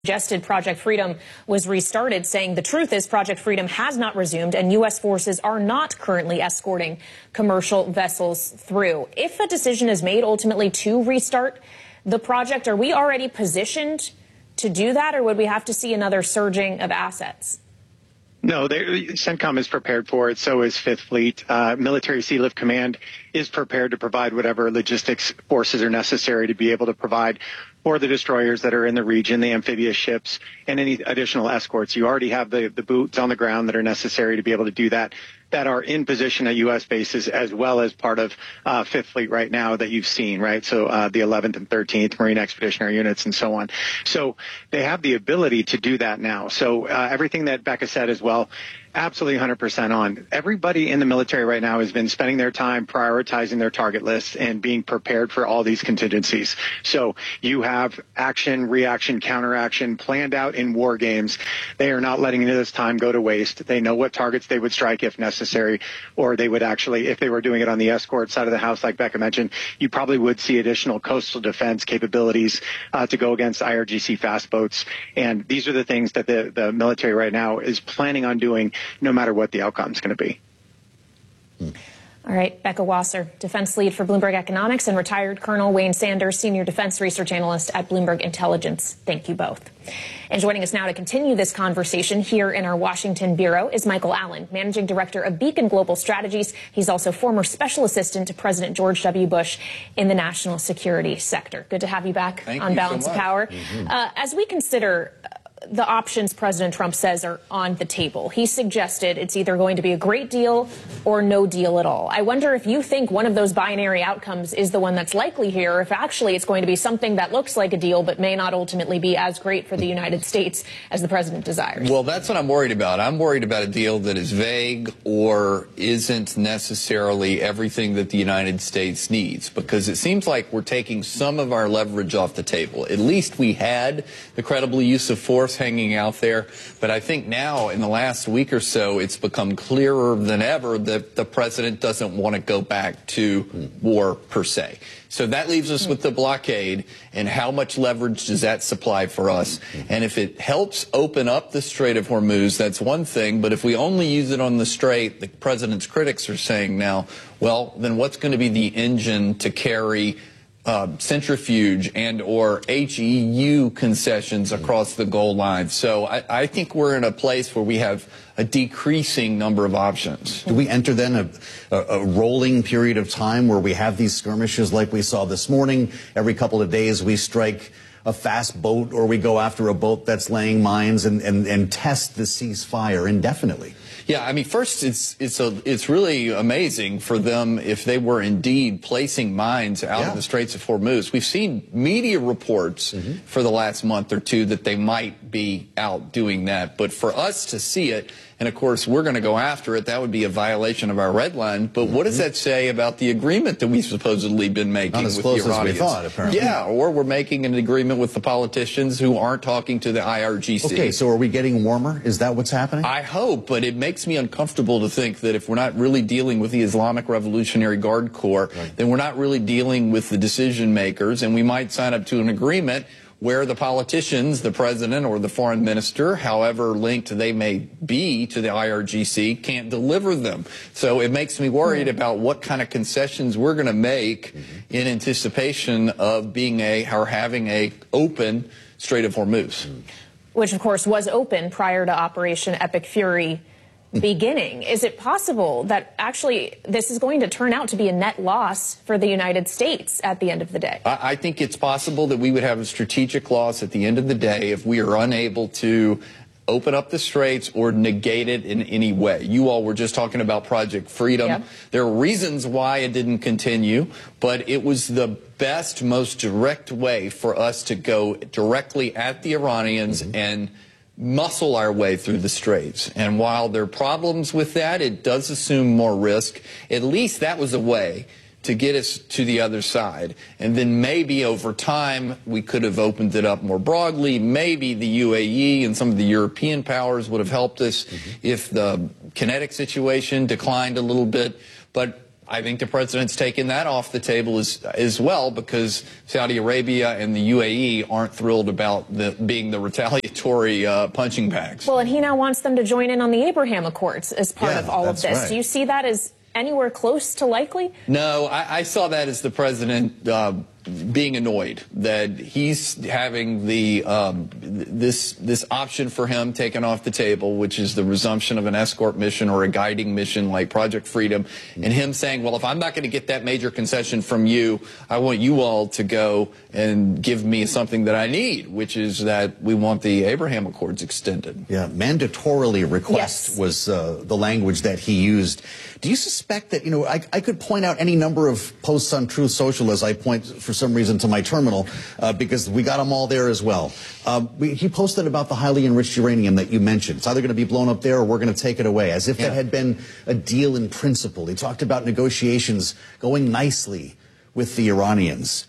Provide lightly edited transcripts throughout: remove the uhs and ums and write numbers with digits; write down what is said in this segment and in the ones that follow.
Suggested Project Freedom was restarted, saying the truth is Project Freedom has not resumed and U.S. forces are not currently escorting commercial vessels through. If a decision is made ultimately to restart the project, are we already positioned to do that, or would we have to see another surging of assets? No, CENTCOM is prepared for it. So is Fifth Fleet. Military Sea Lift Command is prepared to provide whatever logistics forces are necessary to be able to provide for the destroyers that are in the region, the amphibious ships, and any additional escorts. You already have the boots on the ground that are necessary to be able to do that are in position at U.S. bases, as well as part of Fifth Fleet right now that you've seen, right? So the 11th and 13th Marine Expeditionary Units and so on. So they have the ability to do that now. So everything that Becca said as well, absolutely 100% on. Everybody in the military right now has been spending their time prioritizing their target list and being prepared for all these contingencies. So you have action, reaction, counteraction planned out in war games. They are not letting this time go to waste. They know what targets they would strike if necessary, or they would actually, if they were doing it on the escort side of the house, like Becca mentioned, you probably would see additional coastal defense capabilities to go against IRGC fast boats. And these are the things that the military right now is planning on doing, no matter what the outcome is going to be. All right, Becca Wasser, defense lead for Bloomberg Economics, and retired Colonel Wayne Sanders, senior defense research analyst at Bloomberg Intelligence. Thank you both. And joining us now to continue this conversation here in our Washington bureau is Michael Allen, managing director of Beacon Global Strategies. He's also former special assistant to President George W. Bush in the national security sector. Good to have you back on Balance of Power. As we consider the options President Trump says are on the table, he suggested it's either going to be a great deal or no deal at all. I wonder if you think one of those binary outcomes is the one that's likely here, or if actually it's going to be something that looks like a deal but may not ultimately be as great for the United States as the president desires. Well, that's what I'm worried about. I'm worried about a deal that is vague or isn't necessarily everything that the United States needs, because it seems like we're taking some of our leverage off the table. At least we had the credible use of force hanging out there, but I think now in the last week or so it's become clearer than ever that the president doesn't want to go back to war per se. So that leaves us with the blockade, and how much leverage does that supply for us? And if it helps open up the Strait of Hormuz, that's one thing, but if we only use it on the strait, the president's critics are saying now, well, then what's going to be the engine to carry centrifuge and or HEU concessions across the goal line? So I think we're in a place where we have a decreasing number of options. Do we enter then a rolling period of time where we have these skirmishes like we saw this morning? Every couple of days we strike a fast boat, or we go after a boat that's laying mines and test the ceasefire indefinitely? Yeah, I mean, first, it's really amazing for them if they were indeed placing mines out of the Straits of Hormuz. We've seen media reports for the last month or two that they might be out doing that. But for us to see it, and of course we're going to go after it, that would be a violation of our red line. But what does that say about the agreement that we've supposedly been making with the Iranians? Not as close as we thought, apparently. Yeah, or we're making an agreement with the politicians who aren't talking to the IRGC. Okay, so are we getting warmer? Is that what's happening? I hope, but it makes me uncomfortable to think that if we're not really dealing with the Islamic Revolutionary Guard Corps, then we're not really dealing with the decision makers, and we might sign up to an agreement where the politicians, the president or the foreign minister, however linked they may be to the IRGC, can't deliver them. So it makes me worried about what kind of concessions we're going to make in anticipation of being having a open Strait of Hormuz. Which, of course, was open prior to Operation Epic Fury beginning. Is it possible that actually this is going to turn out to be a net loss for the United States at the end of the day? I think it's possible that we would have a strategic loss at the end of the day if we are unable to open up the straits or negate it in any way. You all were just talking about Project Freedom. Yep. There are reasons why it didn't continue, but it was the best, most direct way for us to go directly at the Iranians and muscle our way through the straits. And while there are problems with that, it does assume more risk. At least that was a way to get us to the other side. And then maybe over time we could have opened it up more broadly. Maybe the UAE and some of the European powers would have helped us if the kinetic situation declined a little bit. But I think the president's taken that off the table as well, because Saudi Arabia and the UAE aren't thrilled about being the retaliatory punching bags. Well, and he now wants them to join in on the Abraham Accords as part of all of this. Right. Do you see that as anywhere close to likely? No, I saw that as the president being annoyed that he's having the this option for him taken off the table, which is the resumption of an escort mission or a guiding mission like Project Freedom, and him saying, well, if I'm not going to get that major concession from you, I want you all to go and give me something that I need, which is that we want the Abraham Accords extended. Yeah, mandatorily request Yes. was the language that he used. Do you suspect that, I could point out any number of posts on Truth Social as I point, for some reason, to my terminal, because we got them all there as well. He posted about the highly enriched uranium that you mentioned. It's either going to be blown up there or we're going to take it away, as if that had been a deal in principle. He talked about negotiations going nicely with the Iranians.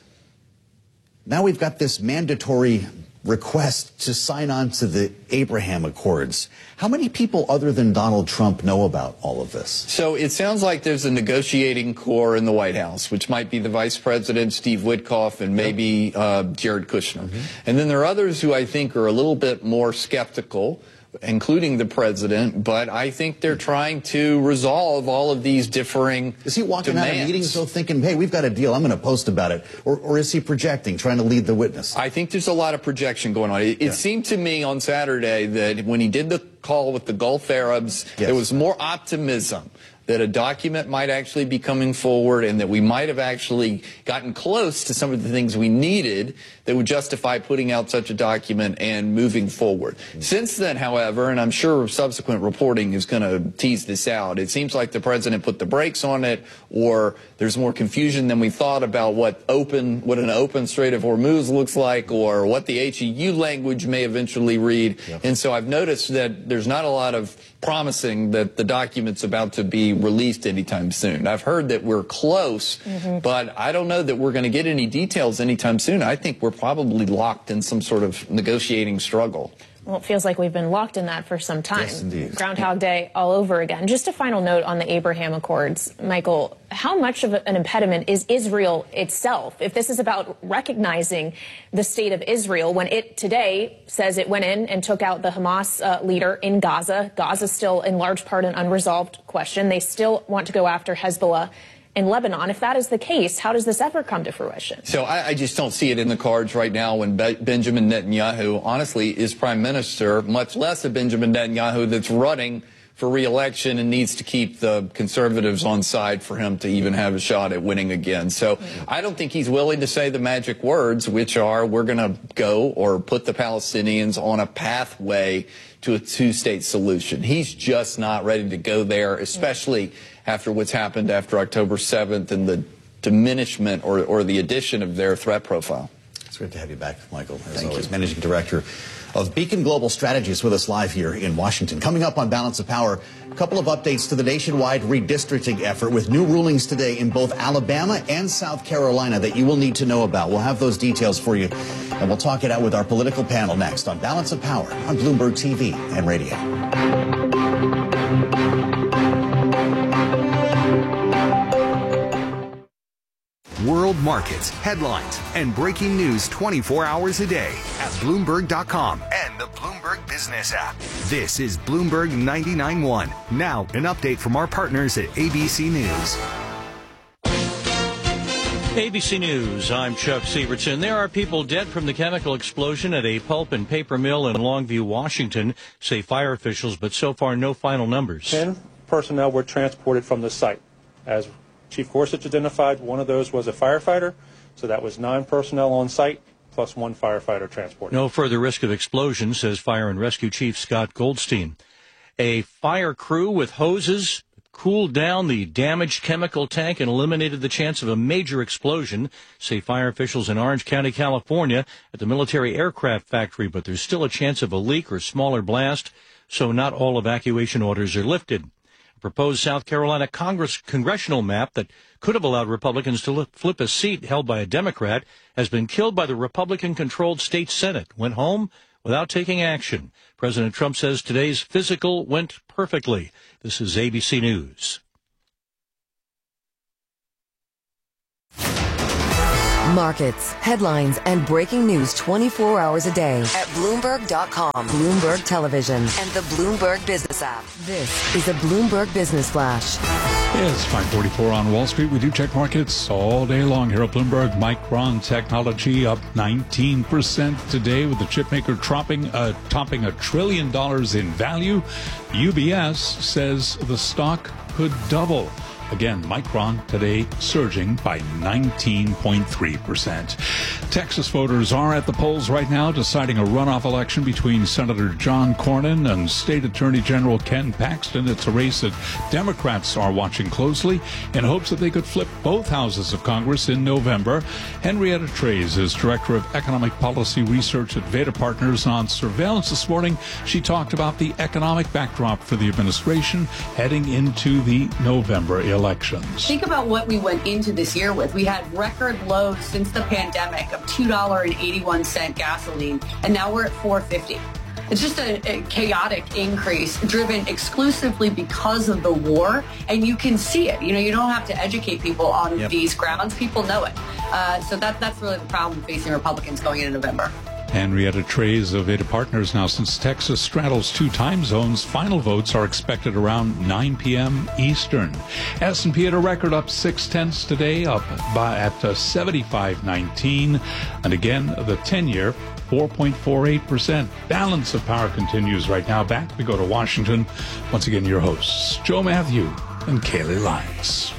Now we've got this mandatory request to sign on to the Abraham Accords. How many people other than Donald Trump know about all of this? So it sounds like there's a negotiating core in the White House, which might be the Vice President, Steve Witkoff, and maybe Jared Kushner. And then there are others who I think are a little bit more skeptical, including the president, but I think they're trying to resolve all of these differing Is he walking demands. out of meetings though thinking, hey, we've got a deal, I'm going to post about it? Or is he projecting, trying to lead the witness? I think there's a lot of projection going on. It seemed to me on Saturday that when he did the call with the Gulf Arabs, there was more optimism that a document might actually be coming forward and that we might have actually gotten close to some of the things we needed that would justify putting out such a document and moving forward. Since then, however, and I'm sure subsequent reporting is going to tease this out, it seems like the president put the brakes on it, or there's more confusion than we thought about what an open Strait of Hormuz looks like, or what the HEU language may eventually read. And so I've noticed that there's not a lot of promising that the document's about to be released anytime soon. I've heard that we're close, but I don't know that we're going to get any details anytime soon. I think we're probably locked in some sort of negotiating struggle. Well, it feels like we've been locked in that for some time. Yes, indeed. Groundhog Day all over again. Just a final note on the Abraham Accords. Michael, how much of an impediment is Israel itself? If this is about recognizing the state of Israel, when it today says it went in and took out the Hamas leader in Gaza, Gaza's still in large part an unresolved question. They still want to go after Hezbollah in Lebanon. If that is the case, how does this ever come to fruition? So I just don't see it in the cards right now when Benjamin Netanyahu, honestly, is prime minister, much less a Benjamin Netanyahu that's running for re-election and needs to keep the conservatives on side for him to even have a shot at winning again. So I don't think he's willing to say the magic words, which are we're going to go or put the Palestinians on a pathway to a two-state solution. He's just not ready to go there, especially after what's happened after October 7th and the diminishment or the addition of their threat profile. It's great to have you back, Michael, as always. Managing Director of Beacon Global Strategies with us live here in Washington. Coming up on Balance of Power, a couple of updates to the nationwide redistricting effort with new rulings today in both Alabama and South Carolina that you will need to know about. We'll have those details for you, and we'll talk it out with our political panel next on Balance of Power on Bloomberg TV and radio. World markets, headlines, and breaking news 24 hours a day at Bloomberg.com and the Bloomberg Business app. This is Bloomberg 99.1. Now, an update from our partners at ABC News. ABC News, I'm Chuck Sievertson. There are people dead from the chemical explosion at a pulp and paper mill in Longview, Washington, say fire officials, but so far no final numbers. 10 personnel were transported from the site. As Chief Gorsuch identified, one of those was a firefighter, so that was 9 personnel on site, plus 1 firefighter transported. No further risk of explosion, says Fire and Rescue Chief Scott Goldstein. A fire crew with hoses cooled down the damaged chemical tank and eliminated the chance of a major explosion, say fire officials in Orange County, California, at the military aircraft factory, but there's still a chance of a leak or smaller blast, so not all evacuation orders are lifted. Proposed South Carolina congressional map that could have allowed Republicans to flip a seat held by a Democrat has been killed by the Republican-controlled state Senate. Went home without taking action. President Trump says today's physical went perfectly. This is ABC News. Markets, headlines, and breaking news 24 hours a day at Bloomberg.com, Bloomberg Television, and the Bloomberg Business app. This is a Bloomberg Business Flash. It's 5:44 on Wall Street. We do check markets all day long here at Bloomberg. Micron Technology up 19% today with the chipmaker topping $1 trillion in value. UBS says the stock could double. Again, Micron today surging by 19.3%. Texas voters are at the polls right now deciding a runoff election between Senator John Cornyn and State Attorney General Ken Paxton. It's a race that Democrats are watching closely in hopes that they could flip both houses of Congress in November. Henrietta Treyz is Director of Economic Policy Research at Veda Partners on surveillance this morning. She talked about the economic backdrop for the administration heading into the November elections. Think about what we went into this year with. We had record lows since the pandemic of $2.81 gasoline, and now we're at $4.50. It's just a chaotic increase driven exclusively because of the war, and you can see it. You don't have to educate people on these grounds. People know it. So that's really the problem facing Republicans going into November. Henrietta Treyz of Veda Partners. Now, since Texas straddles two time zones, final votes are expected around 9 p.m. Eastern. S&P at a record up 0.6 today, up at 75.19. And again, the 10-year, 4.48%. Balance of power continues right now. Back we go to Washington. Once again, your hosts, Joe Matthew and Kaylee Lyons.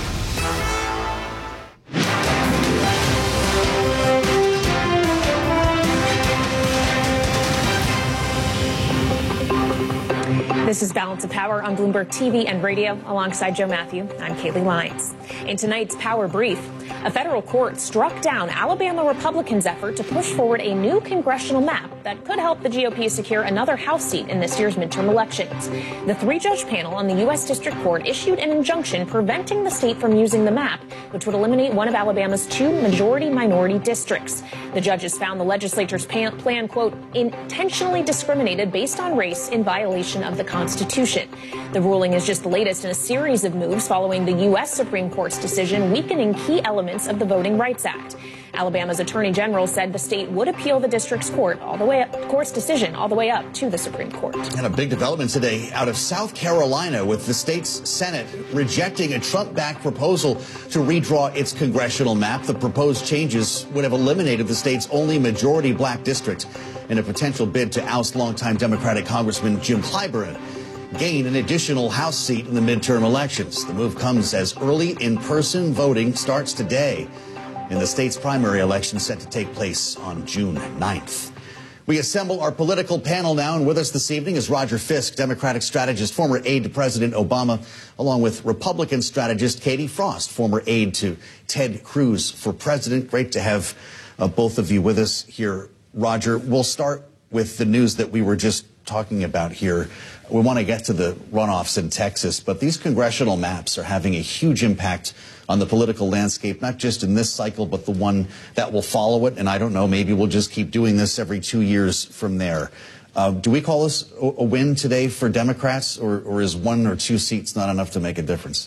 This is Balance of Power on Bloomberg TV and radio. Alongside Joe Matthew, I'm Kaylee Lyons. In tonight's Power Brief, a federal court struck down Alabama Republicans' effort to push forward a new congressional map that could help the GOP secure another House seat in this year's midterm elections. The three-judge panel on the U.S. District Court issued an injunction preventing the state from using the map, which would eliminate one of Alabama's two majority-minority districts. The judges found the legislature's plan, quote, intentionally discriminated based on race in violation of the Constitution. The ruling is just the latest in a series of moves following the U.S. Supreme Court's decision weakening key elements of the Voting Rights Act. Alabama's Attorney General said the state would appeal the district's court's decision all the way up to the Supreme Court. And a big development today out of South Carolina with the state's Senate rejecting a Trump-backed proposal to redraw its congressional map. The proposed changes would have eliminated the state's only majority black district in a potential bid to oust longtime Democratic Congressman Jim Clyburn, gain an additional House seat in the midterm elections. The move comes as early in-person voting starts today in the state's primary election set to take place on June 9th. We assemble our political panel now, and with us this evening is Roger Fisk, Democratic strategist, former aide to President Obama, along with Republican strategist Katie Frost, former aide to Ted Cruz for president. Great to have both of you with us here. Roger, we'll start with the news that we were just talking about here. We want to get to the runoffs in Texas, but these congressional maps are having a huge impact on the political landscape, not just in this cycle, but the one that will follow it. And I don't know, maybe we'll just keep doing this every 2 years from there. Do we call this a win today for Democrats, or is 1 or 2 seats not enough to make a difference?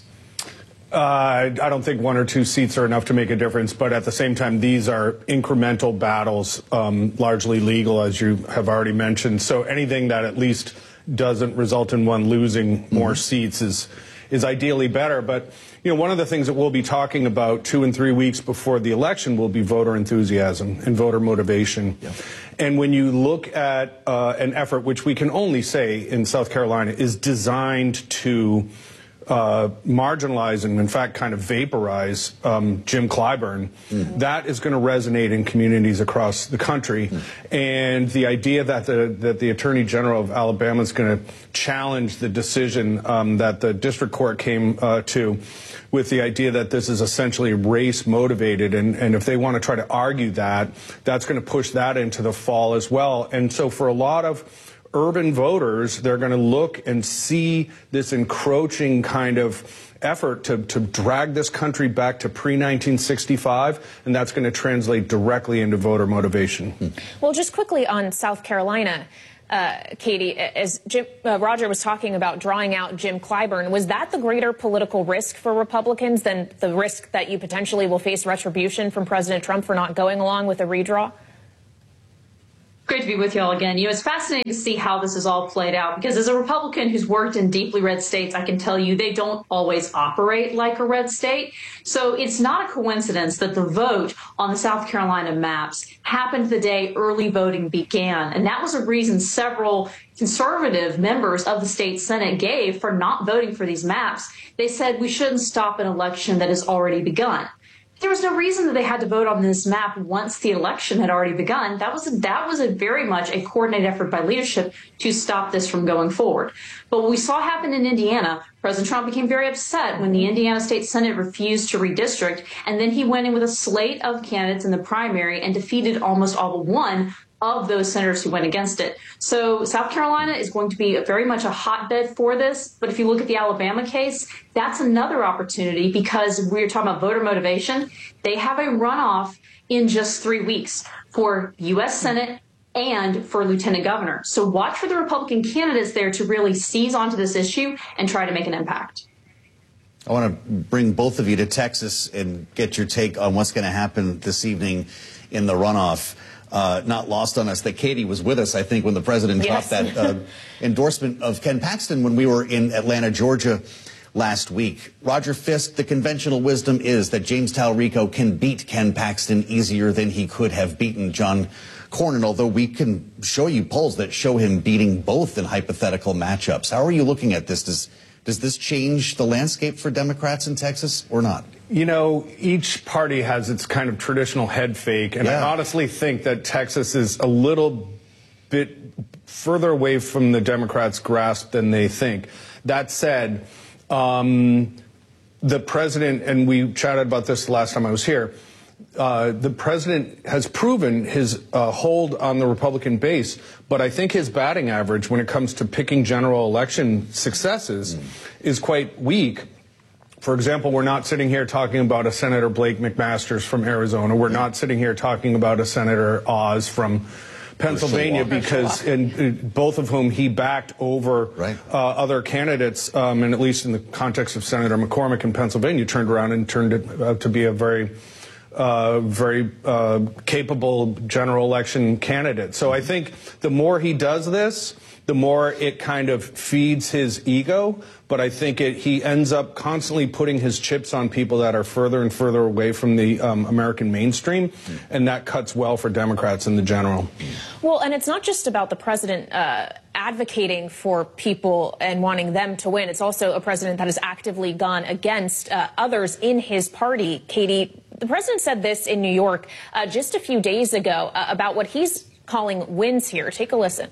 I don't think 1 or 2 seats are enough to make a difference, but at the same time, these are incremental battles, largely legal, as you have already mentioned. So anything that at least doesn't result in one losing more seats is ideally better. But, one of the things that we'll be talking about 2 and 3 weeks before the election will be voter enthusiasm and voter motivation. Yeah. And when you look at an effort, which we can only say in South Carolina is designed to marginalize and, in fact, kind of vaporize Jim Clyburn, that is going to resonate in communities across the country. And the idea that the Attorney General of Alabama is going to challenge the decision that the district court came to, with the idea that this is essentially race motivated, and if they want to try to argue that, that's going to push that into the fall as well. And so for a lot of urban voters, they're going to look and see this encroaching kind of effort to drag this country back to pre-1965, and that's going to translate directly into voter motivation. Well, just quickly on South Carolina, Katie, as Roger was talking about drawing out Jim Clyburn, was that the greater political risk for Republicans than the risk that you potentially will face retribution from President Trump for not going along with a redraw? Great to be with you all again. It's fascinating to see how this is all played out, because as a Republican who's worked in deeply red states, I can tell you they don't always operate like a red state. So it's not a coincidence that the vote on the South Carolina maps happened the day early voting began. And that was a reason several conservative members of the state Senate gave for not voting for these maps. They said we shouldn't stop an election that has already begun. There was no reason that they had to vote on this map once the election had already begun. That was a very much a coordinated effort by leadership to stop this from going forward. But what we saw happen in Indiana, President Trump became very upset when the Indiana State Senate refused to redistrict, and then he went in with a slate of candidates in the primary and defeated almost all but one of those senators who went against it. So South Carolina is going to be very much a hotbed for this. But if you look at the Alabama case, that's another opportunity, because we're talking about voter motivation. They have a runoff in just 3 weeks for U.S. Senate and for lieutenant governor. So watch for the Republican candidates there to really seize onto this issue and try to make an impact. I want to bring both of you to Texas and get your take on what's going to happen this evening in the runoff. Not lost on us that Katie was with us, I think, when the president dropped that endorsement of Ken Paxton when we were in Atlanta, Georgia last week. Roger Fisk, the conventional wisdom is that James Talarico can beat Ken Paxton easier than he could have beaten John Cornyn, although we can show you polls that show him beating both in hypothetical matchups. How are you looking at this? Does this change the landscape for Democrats in Texas or not? You know, each party has its kind of traditional head fake, and I honestly think that Texas is a little bit further away from the Democrats' grasp than they think. That said, the president, and we chatted about this the last time I was here, the president has proven his hold on the Republican base, but I think his batting average when it comes to picking general election successes is quite weak. For example, we're not sitting here talking about a Senator Blake McMasters from Arizona. We're not sitting here talking about a Senator Oz from Pennsylvania, because both of whom he backed over other candidates, and at least in the context of Senator McCormick in Pennsylvania, turned around and turned it out to be a very capable general election candidate. So I think the more he does this, the more it kind of feeds his ego. But I think he ends up constantly putting his chips on people that are further and further away from the American mainstream, and that cuts well for Democrats in the general. Well, and it's not just about the president advocating for people and wanting them to win. It's also a president that has actively gone against others in his party. Katie, the president said this in New York just a few days ago about what he's calling wins here. Take a listen.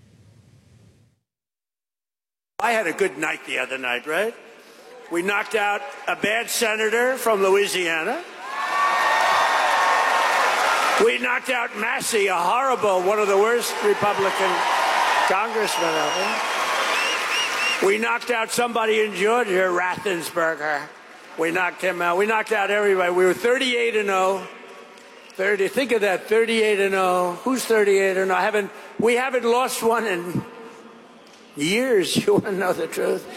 I had a good night the other night, right? We knocked out a bad senator from Louisiana. We knocked out Massey, a horrible, one of the worst Republican congressmen ever. We knocked out somebody in Georgia, Raffensperger. We knocked him out. We knocked out everybody. We were 38-0. 30. Think of that, 38-0. Who's 38-0? We haven't lost one in years. You want to know the truth?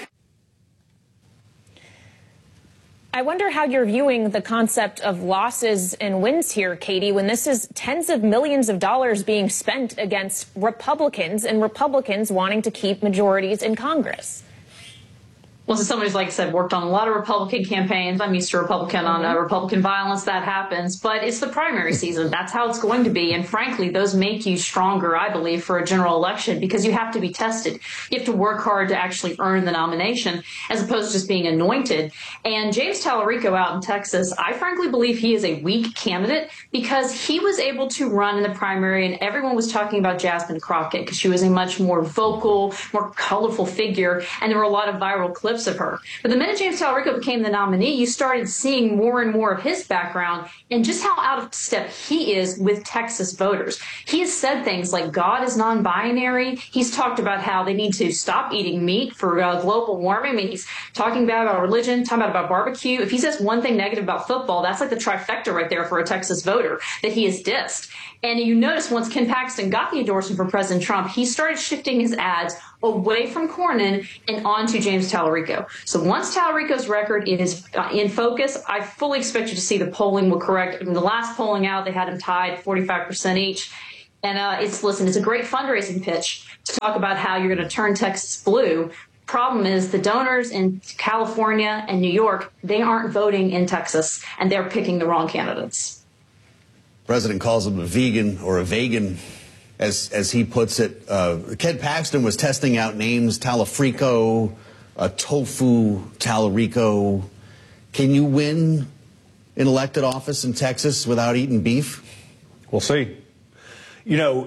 I wonder how you're viewing the concept of losses and wins here, Katie, when this is tens of millions of dollars being spent against Republicans and Republicans wanting to keep majorities in Congress. Well, so somebody's, like I said, worked on a lot of Republican campaigns. I'm used to Republican on Republican violence. That happens. But it's the primary season. That's how it's going to be. And frankly, those make you stronger, I believe, for a general election, because you have to be tested. You have to work hard to actually earn the nomination as opposed to just being anointed. And James Talarico out in Texas, I frankly believe he is a weak candidate because he was able to run in the primary, and everyone was talking about Jasmine Crockett because she was a much more vocal, more colorful figure. And there were a lot of viral clips clips of her. But the minute James Talarico became the nominee, you started seeing more and more of his background and just how out of step he is with Texas voters. He has said things like God is non-binary. He's talked about how they need to stop eating meat for global warming. I mean, he's talking about religion, talking about barbecue. If he says one thing negative about football, that's like the trifecta right there for a Texas voter that he has dissed. And you notice once Ken Paxton got the endorsement from President Trump, he started shifting his ads away from Cornyn and onto James Talarico. So once Talarico's record is in focus, I fully expect you to see the polling will correct. In the last polling out, they had him tied 45% each. And it's a great fundraising pitch to talk about how you're going to turn Texas blue. Problem is the donors in California and New York, they aren't voting in Texas, and they're picking the wrong candidates. The president calls him a vegan or a vegan, as he puts it. Ken Paxton was testing out names, Talafrico, Tofu, Talarico. Can you win an elected office in Texas without eating beef? We'll see. You know,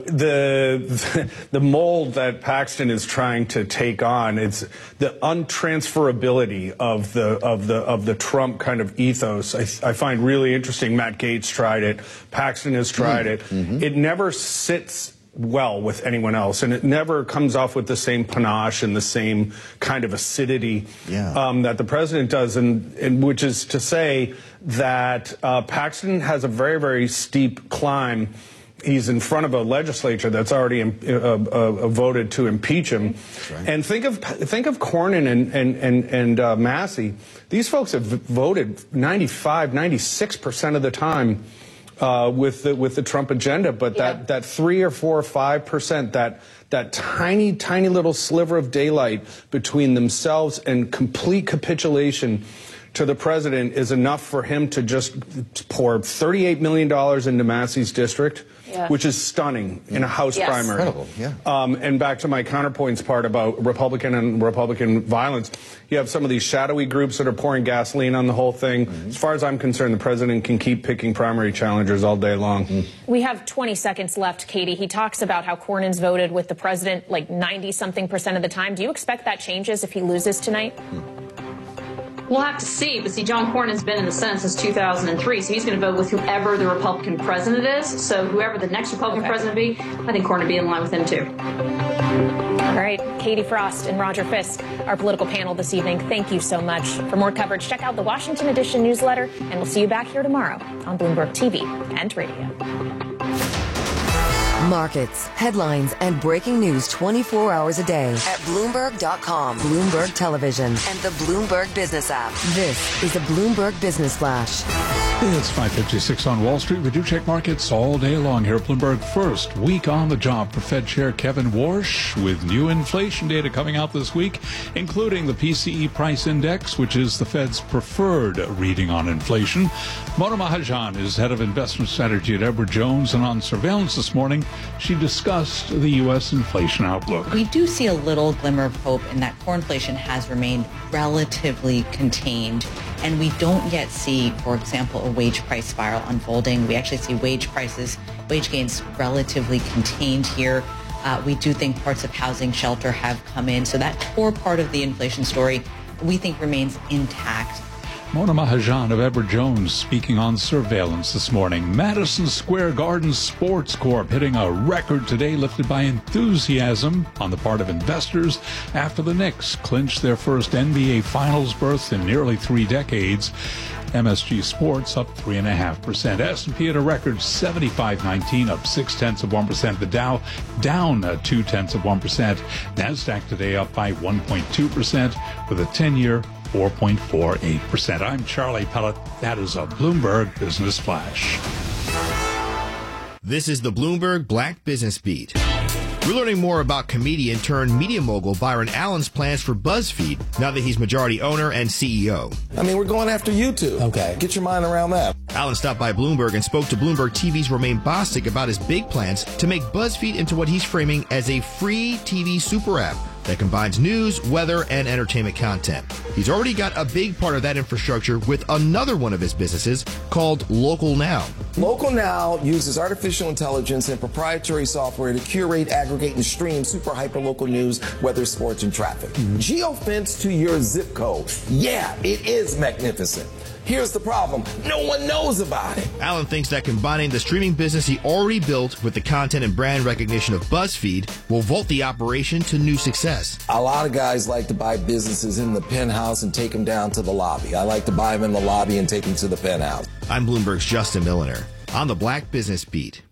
the mold that Paxton is trying to take on, it's the untransferability of the Trump kind of ethos. I find really interesting. Matt Gaetz tried it. Paxton has tried it. Mm-hmm. It never sits well with anyone else, and it never comes off with the same panache and the same kind of acidity that the president does, and which is to say that Paxton has a very, very steep climb. He's in front of a legislature that's already voted to impeach him. Right. And think of Cornyn and Massey. These folks have voted 95, 96% of the time with the Trump agenda. But that 3 or 4 or 5%, that tiny, tiny little sliver of daylight between themselves and complete capitulation to the president is enough for him to just pour $38 million into Massey's district, which is stunning in a House primary. Incredible, and back to my counterpoints part about Republican and Republican violence, you have some of these shadowy groups that are pouring gasoline on the whole thing. Mm-hmm. As far as I'm concerned, the president can keep picking primary challengers all day long. Mm-hmm. We have 20 seconds left, Katie. He talks about how Cornyn's voted with the president like 90-something% of the time. Do you expect that changes if he loses tonight? We'll have to see, but see, John Cornyn's been in the Senate since 2003, so he's going to vote with whoever the Republican president is. So whoever the next Republican president be, I think Cornyn will be in line with him, too. All right, Katie Frost and Roger Fisk, our political panel this evening, thank you so much. For more coverage, check out the Washington Edition newsletter, and we'll see you back here tomorrow on Bloomberg TV and radio. Markets, headlines, and breaking news 24 hours a day at Bloomberg.com, Bloomberg Television, and the Bloomberg Business app. This is a Bloomberg Business Flash. It's 5:56 on Wall Street. We do check markets all day long here at Bloomberg. First week on the job for Fed Chair Kevin Warsh with new inflation data coming out this week, including the PCE price index, which is the Fed's preferred reading on inflation. Mona Mahajan is head of investment strategy at Edward Jones, and on surveillance this morning, she discussed the U.S. inflation outlook. We do see a little glimmer of hope in that core inflation has remained relatively contained. And we don't yet see, for example, a wage price spiral unfolding. We actually see wage gains relatively contained here. We do think parts of housing, shelter have come in. So that core part of the inflation story, we think remains intact. Mona Mahajan of Edward Jones speaking on surveillance this morning. Madison Square Garden Sports Corp hitting a record today, lifted by enthusiasm on the part of investors after the Knicks clinched their first NBA Finals berth in nearly 3 decades. MSG Sports up 3.5%. S&P at a record 75.19, up 0.6%. The Dow down 0.2%. Nasdaq today up by 1.2% with a 10-year 4.48%. I'm Charlie Pellet. That is a Bloomberg Business Flash. This is the Bloomberg Black Business Beat. We're learning more about comedian turned media mogul Byron Allen's plans for BuzzFeed now that he's majority owner and CEO. I mean, we're going after YouTube. Okay. Get your mind around that. Allen stopped by Bloomberg and spoke to Bloomberg TV's Romaine Bostick about his big plans to make BuzzFeed into what he's framing as a free TV super app that combines news, weather, and entertainment content. He's already got a big part of that infrastructure with another one of his businesses called Local Now. Local Now uses artificial intelligence and proprietary software to curate, aggregate, and stream super hyper-local news, weather, sports, and traffic. Geofence to your zip code. Yeah, it is magnificent. Here's the problem. No one knows about it. Alan thinks that combining the streaming business he already built with the content and brand recognition of BuzzFeed will vault the operation to new success. A lot of guys like to buy businesses in the penthouse and take them down to the lobby. I like to buy them in the lobby and take them to the penthouse. I'm Bloomberg's Justin Milliner on the Black Business Beat.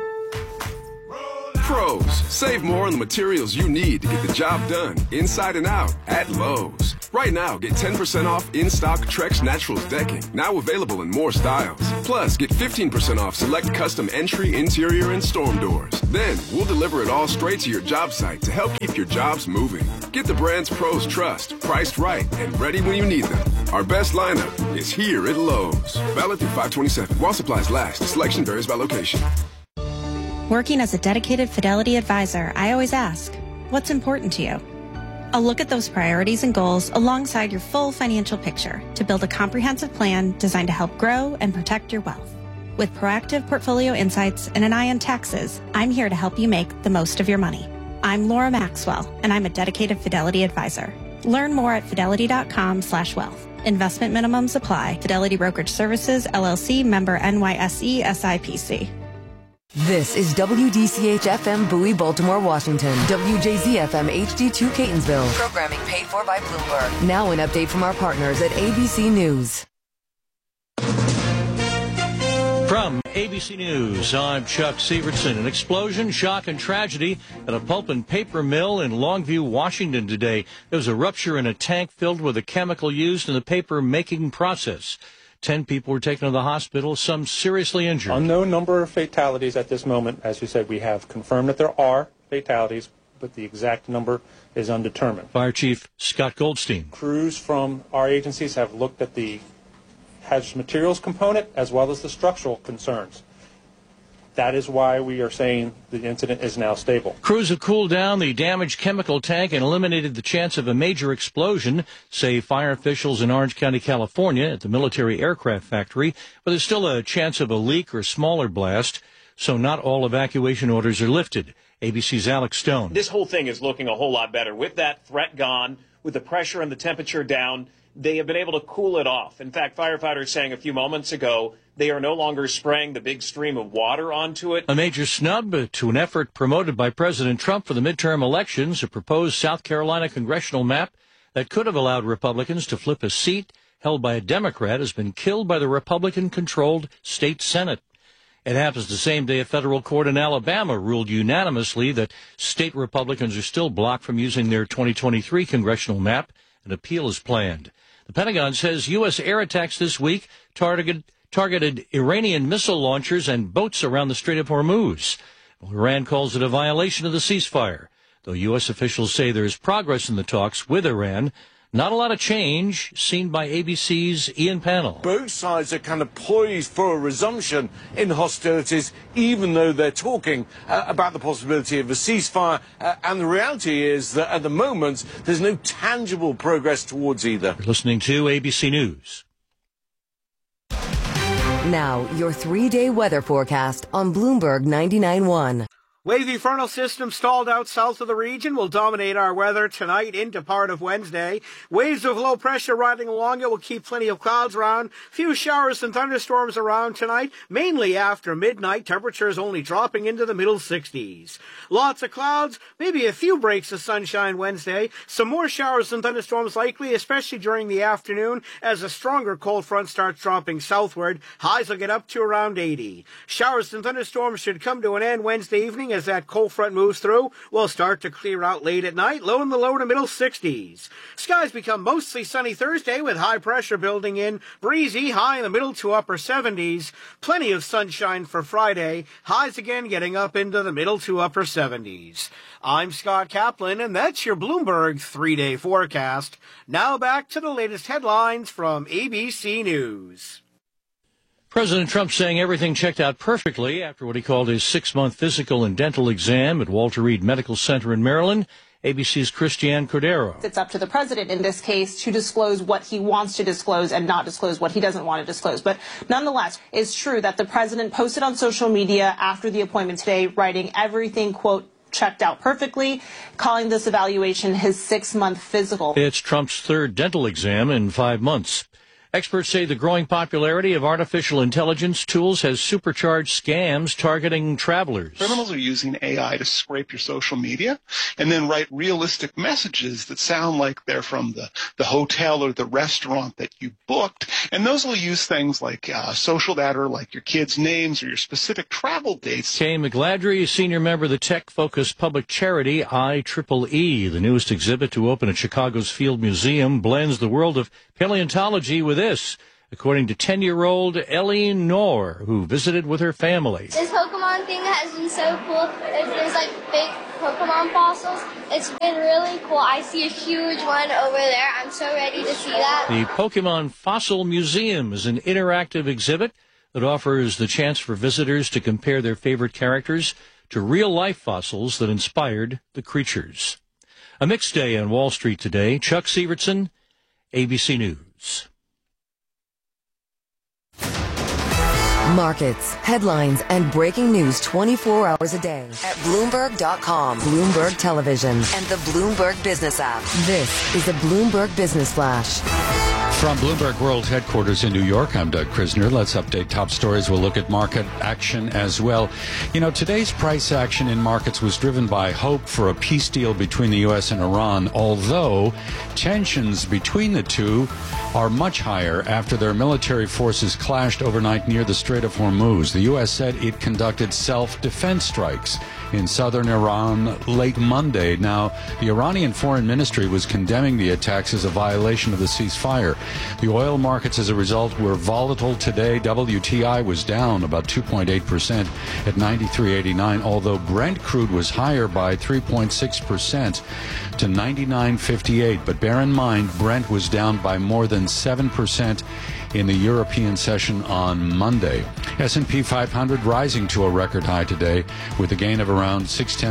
Pros, save more on the materials you need to get the job done inside and out at Lowe's. Right now, get 10% off in-stock Trex Naturals decking, now available in more styles. Plus, get 15% off select custom entry, interior, and storm doors. Then, we'll deliver it all straight to your job site to help keep your jobs moving. Get the brands pros trust, priced right, and ready when you need them. Our best lineup is here at Lowe's. Valid through 5/27. While supplies last, selection varies by location. Working as a dedicated Fidelity advisor, I always ask, what's important to you? I'll look at those priorities and goals alongside your full financial picture to build a comprehensive plan designed to help grow and protect your wealth. With proactive portfolio insights and an eye on taxes, I'm here to help you make the most of your money. I'm Laura Maxwell, and I'm a dedicated Fidelity advisor. Learn more at fidelity.com/wealth. Investment minimums apply. Fidelity Brokerage Services, LLC, member NYSE, SIPC. This is WDCH-FM Bowie, Baltimore, Washington. WJZ-FM HD2 Catonsville. Programming paid for by Bloomberg. Now an update from our partners at ABC News. From ABC News, I'm Chuck Severson. An explosion, shock, and tragedy at a pulp and paper mill in Longview, Washington today. There was a rupture in a tank filled with a chemical used in the paper-making process. 10 people were taken to the hospital, some seriously injured. Unknown number of fatalities at this moment. As you said, we have confirmed that there are fatalities, but the exact number is undetermined. Fire Chief Scott Goldstein. Crews from our agencies have looked at the hazardous materials component as well as the structural concerns. That is why we are saying the incident is now stable. Crews have cooled down the damaged chemical tank and eliminated the chance of a major explosion, say fire officials in Orange County, California, at the military aircraft factory. But there's still a chance of a leak or smaller blast, so not all evacuation orders are lifted. ABC's Alex Stone. This whole thing is looking a whole lot better. With that threat gone, with the pressure and the temperature down, they have been able to cool it off. In fact, firefighters saying a few moments ago they are no longer spraying the big stream of water onto it. A major snub to an effort promoted by President Trump for the midterm elections, a proposed South Carolina congressional map that could have allowed Republicans to flip a seat held by a Democrat has been killed by the Republican-controlled state Senate. It happens the same day a federal court in Alabama ruled unanimously that state Republicans are still blocked from using their 2023 congressional map. An appeal is planned. The Pentagon says U.S. air attacks this week targeted Iranian missile launchers and boats around the Strait of Hormuz. Iran calls it a violation of the ceasefire, though U.S. officials say there is progress in the talks with Iran. Not a lot of change seen by ABC's Ian Pannell. Both sides are kind of poised for a resumption in hostilities, even though they're talking about the possibility of a ceasefire. And the reality is that at the moment, there's no tangible progress towards either. You're listening to ABC News. Now, your 3-day weather forecast on Bloomberg 99.1. Wavy frontal system stalled out south of the region will dominate our weather tonight into part of Wednesday. Waves of low pressure riding along it will keep plenty of clouds around. Few showers and thunderstorms around tonight, mainly after midnight. Temperatures only dropping into the middle 60s. Lots of clouds, maybe a few breaks of sunshine Wednesday. Some more showers and thunderstorms likely, especially during the afternoon as a stronger cold front starts dropping southward. Highs will get up to around 80. Showers and thunderstorms should come to an end Wednesday evening as that cold front moves through. Will start to clear out late at night, low in the low to middle 60s. Skies become mostly sunny Thursday with high pressure building in. Breezy, high in the middle to upper 70s. Plenty of sunshine for Friday. Highs again getting up into the middle to upper 70s. I'm Scott Kaplan, and that's your Bloomberg 3-day forecast. Now back to the latest headlines from ABC News. President Trump saying everything checked out perfectly after what he called his 6-month physical and dental exam at Walter Reed Medical Center in Maryland. ABC's Christiane Cordero. It's up to the president in this case to disclose what he wants to disclose and not disclose what he doesn't want to disclose. But nonetheless, it's true that the president posted on social media after the appointment today, writing everything, quote, checked out perfectly, calling this evaluation his 6-month physical. It's Trump's third dental exam in 5 months. Experts say the growing popularity of artificial intelligence tools has supercharged scams targeting travelers. Criminals are using AI to scrape your social media and then write realistic messages that sound like they're from the hotel or the restaurant that you booked. And those will use things like social data, like your kids' names or your specific travel dates. Kay McGladrey, senior member of the tech-focused public charity IEEE. The newest exhibit to open at Chicago's Field Museum blends the world of paleontology with this, according to 10-year-old Ellie Knorr, who visited with her family. This Pokemon thing has been so cool. There's like big Pokemon fossils. It's been really cool. I see a huge one over there. I'm so ready to see that. The Pokemon Fossil Museum is an interactive exhibit that offers the chance for visitors to compare their favorite characters to real-life fossils that inspired the creatures. A mixed day on Wall Street today. Chuck Sievertson, ABC News. Markets, headlines, and breaking news 24 hours a day at Bloomberg.com, Bloomberg Television, and the Bloomberg Business app. This is a Bloomberg Business Flash. From Bloomberg World Headquarters in New York, I'm Doug Krisner. Let's update top stories. We'll look at market action as well. You know, today's price action in markets was driven by hope for a peace deal between the U.S. and Iran, although tensions between the two are much higher after their military forces clashed overnight near the Strait of Hormuz. The U.S. said it conducted self-defense strikes in southern Iran late Monday. Now, the Iranian Foreign Ministry was condemning the attacks as a violation of the ceasefire. The oil markets, as a result, were volatile today. WTI was down about 2.8% at 93.89, although Brent crude was higher by 3.6% to 99.58. But bear in mind, Brent was down by more than 7% in the European session on Monday. S&P 500 rising to a record high today with a gain of around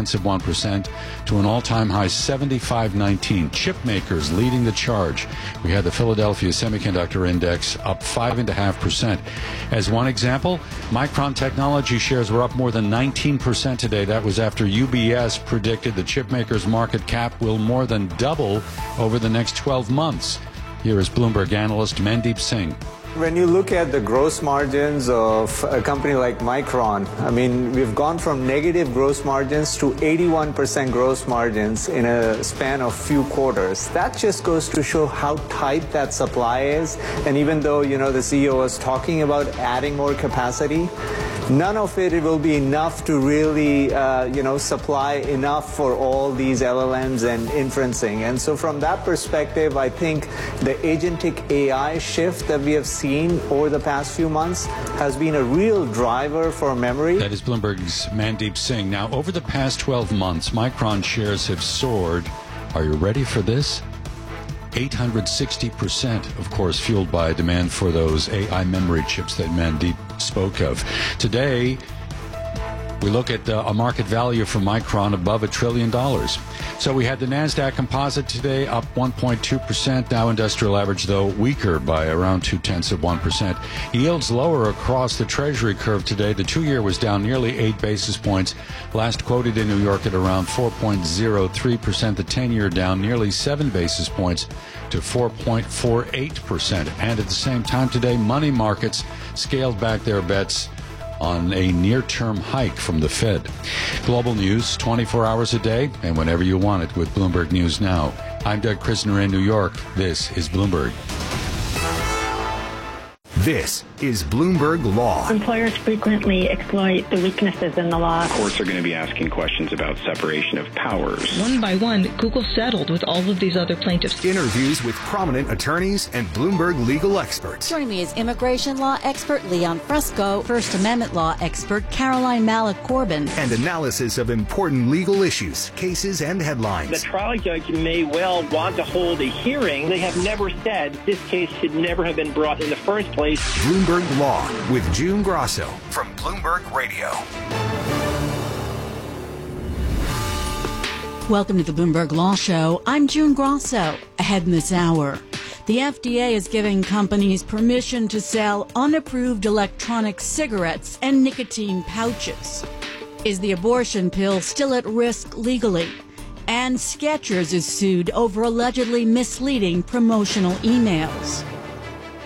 0.6% to an all-time high 75.19. Chip makers leading the charge. We had the Philadelphia Semiconductor Index up 5.5%. As one example, Micron Technology shares were up more than 19% today. That was after UBS predicted the chip makers' market cap will more than double over the next 12 months. Here is Bloomberg analyst Mandeep Singh. When you look at the gross margins of a company like Micron, I mean, we've gone from negative gross margins to 81% gross margins in a span of few quarters. That just goes to show how tight that supply is. And even though, you know, the CEO was talking about adding more capacity, none of it will be enough to really, supply enough for all these LLMs and inferencing. And so from that perspective, I think the agentic AI shift that we have seen over the past few months has been a real driver for memory. That is Bloomberg's Mandeep Singh. Now, over the past 12 months, Micron shares have soared. Are you ready for this? 860%, of course, fueled by demand for those AI memory chips that Mandeep spoke of. Today, we look at a market value for Micron above $1 trillion. So we had the NASDAQ Composite today up 1.2%. Dow Industrial Average, though, weaker by around 0.2%. Yields lower across the Treasury curve today. The 2-year was down nearly 8 basis points. Last quoted in New York at around 4.03%. The 10-year down nearly 7 basis points to 4.48%. And at the same time today, money markets scaled back their bets on a near-term hike from the Fed. Global news 24 hours a day and whenever you want it with Bloomberg News Now. I'm Doug Krisner in New York. This is Bloomberg. This is Bloomberg Law. Employers frequently exploit the weaknesses in the law. Courts are going to be asking questions about separation of powers. One by one, Google settled with all of these other plaintiffs. Interviews with prominent attorneys and Bloomberg legal experts. Joining me is immigration law expert Leon Fresco, First Amendment law expert Caroline Malik-Corbin, and analysis of important legal issues, cases, and headlines. The trial judge may well want to hold a hearing. They have never said this case should never have been brought in the first place. Bloomberg Law with June Grasso from Bloomberg Radio. Welcome to the Bloomberg Law Show. I'm June Grosso. Ahead in this hour, the FDA is giving companies permission to sell unapproved electronic cigarettes and nicotine pouches. Is the abortion pill still at risk legally? And Skechers is sued over allegedly misleading promotional emails.